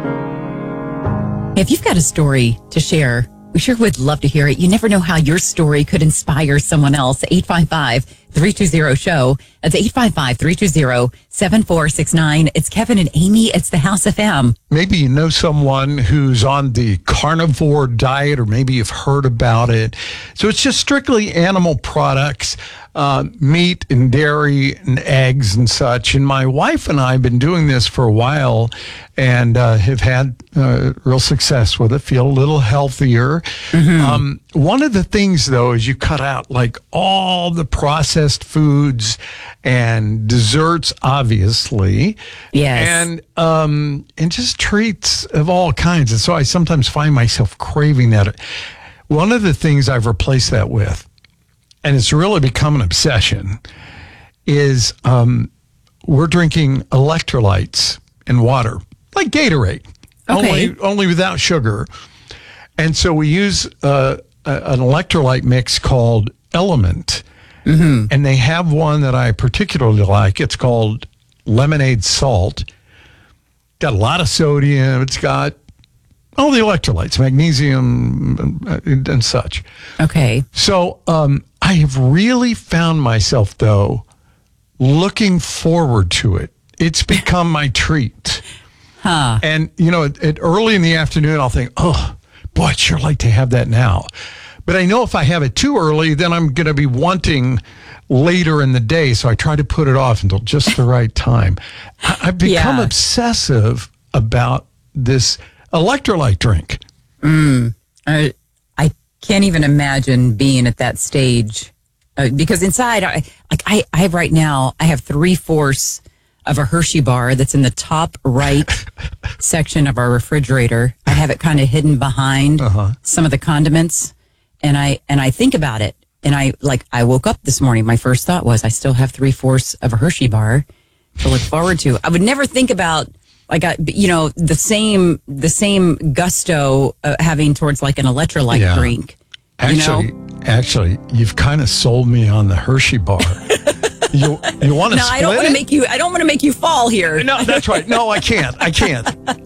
If you've got a story to share, we sure would love to hear it. You never know how your story could inspire someone else. 855-320-SHOW. That's 855-320-7469. It's Kevin and Amy. It's the House FM. Maybe you know someone who's on the carnivore diet, or maybe you've heard about it. So it's just strictly animal products, meat and dairy and eggs and such. And my wife and I have been doing this for a while and have had real success with it, feel a little healthier. Mm-hmm. One of the things, though, is you cut out like all the processed foods and desserts, obviously. Yes. And just treats of all kinds. And so I sometimes find myself craving that. One of the things I've replaced that with, and it's really become an obsession, is we're drinking electrolytes and water, like Gatorade, only without sugar. And so we use an electrolyte mix called Element. Mm-hmm. And they have one that I particularly like. It's called Lemonade Salt. Got a lot of sodium. It's got all the electrolytes, magnesium and such. Okay. So I have really found myself, though, looking forward to it. It's become my treat. Huh. And, at early in the afternoon, I'll think, oh, boy, I'd sure like to have that now. But I know if I have it too early, then I'm going to be wanting later in the day. So I try to put it off until just the right time. I've become obsessive about this electrolyte drink. I can't even imagine being at that stage because inside, I have right now, I have 3/4 of a Hershey bar that's in the top right section of our refrigerator. I have it kind of hidden behind some of the condiments, and I think about it. And I woke up this morning. My first thought was, I still have 3/4 of a Hershey bar to look forward to. I would never think about the same gusto having towards like an electrolyte drink. Actually, you've kind of sold me on the Hershey bar. You want to split it? I don't want to make you fall here. No, that's right. No, I can't.